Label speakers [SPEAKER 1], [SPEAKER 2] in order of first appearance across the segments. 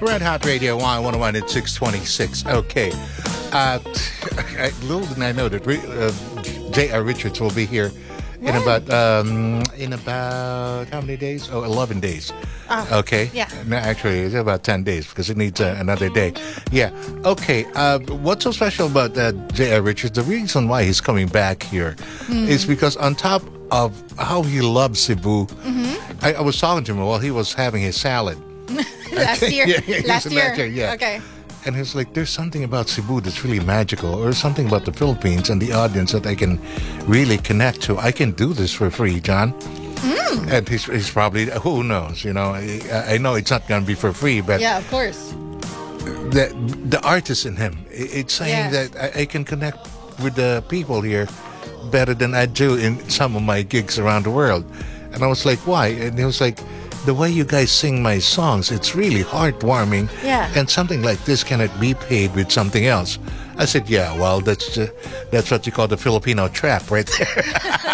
[SPEAKER 1] Red Hot Radio Y101 at 626. Okay. Little did I know that J.R. Richards will be here in about how many days? 11 days. Okay.
[SPEAKER 2] Yeah.
[SPEAKER 1] No, actually, it's about 10 days because it needs another day. Yeah. Okay. What's so special about J.R. Richards? The reason why he's coming back here is because on top of how he loves Cebu, I was talking to him while he was having his salad.
[SPEAKER 2] Last year.
[SPEAKER 1] Last year.
[SPEAKER 2] Yeah. Okay.
[SPEAKER 1] And he's like, there's something about Cebu that's really magical, or something about the Philippines and the audience that I can really connect to. I can do this for free, John. And he's probably, who knows, you know. I know it's not going to be for free, but
[SPEAKER 2] Yeah, of course.
[SPEAKER 1] the artist in him, it's saying that I can connect with the people here better than I do in some of my gigs around the world. And I was like, why? And he was like, the way you guys sing my songs, it's really heartwarming.
[SPEAKER 2] Yeah.
[SPEAKER 1] And something like this cannot be paid with something else. I said, yeah, well, that's what you call the Filipino trap right there.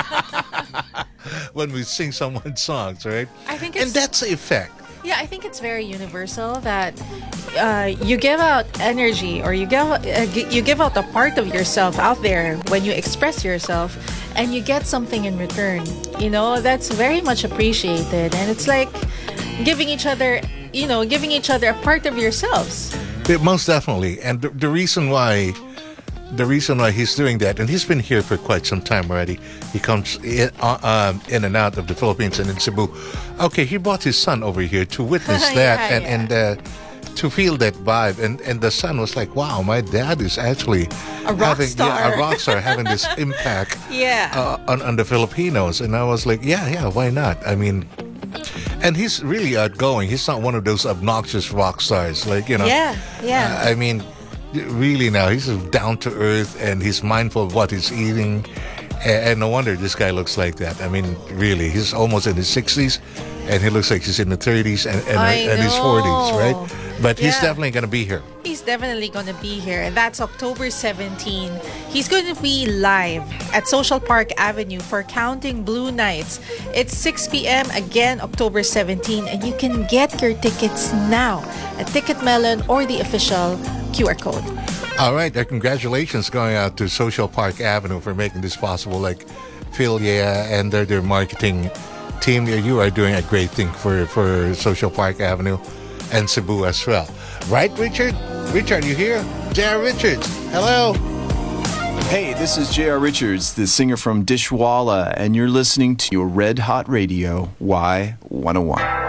[SPEAKER 1] When we sing someone's songs, right?
[SPEAKER 2] I think
[SPEAKER 1] and that's the effect.
[SPEAKER 2] Yeah, I think it's very universal that you give out energy, or you give out a part of yourself out there when you express yourself, and you get something in return. You know, that's very much appreciated, and it's like giving each other a part of yourselves.
[SPEAKER 1] Most definitely. And the reason why he's doing that, and he's been here for quite some time already. He comes in and out of the Philippines and in Cebu. Okay, he brought his son over here to witness that and to feel that vibe. And the son was like, wow, my dad is actually
[SPEAKER 2] a rock star
[SPEAKER 1] having this impact
[SPEAKER 2] Yeah.
[SPEAKER 1] on the Filipinos. And I was like, yeah, why not? I mean, and he's really outgoing. He's not one of those obnoxious rock stars. Like, you know.
[SPEAKER 2] Yeah.
[SPEAKER 1] I mean, really now, he's down to earth and he's mindful of what he's eating. And no wonder this guy looks like that. I mean, really, he's almost in his 60s and he looks like he's in the 30s and his 40s, right? But he's definitely going to be here.
[SPEAKER 2] He's definitely going to be here. And that's October 17. He's going to be live at Social Park Avenue for Counting Blue Nights. It's 6 p.m. again, October 17. And you can get your tickets now at Ticketmelon or the official QR code.
[SPEAKER 1] All right. Congratulations going out to Social Park Avenue for making this possible. Like Phil, and their marketing team. You are doing a great thing for Social Park Avenue and Cebu as well. Right, Richard? Richard, you here? J.R. Richards, hello.
[SPEAKER 3] Hey, this is J.R. Richards, the singer from Dishwalla, and you're listening to your Red Hot Radio Y101.